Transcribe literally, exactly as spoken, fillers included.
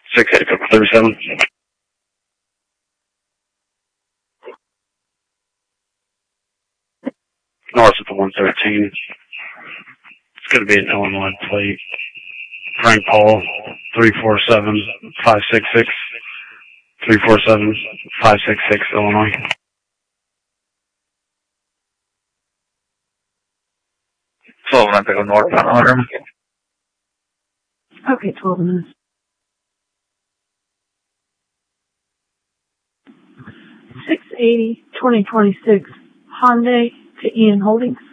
six eight thirty-seven. North of the one thirteen. It's going to be an Illinois plate. Frank Paul, three four seven, five six six. three four seven, five six six, Illinois. twelve and I pick up north on order. Okay, twelve minutes. six eighty, twenty twenty-six, Hyundai to Ian Holdings.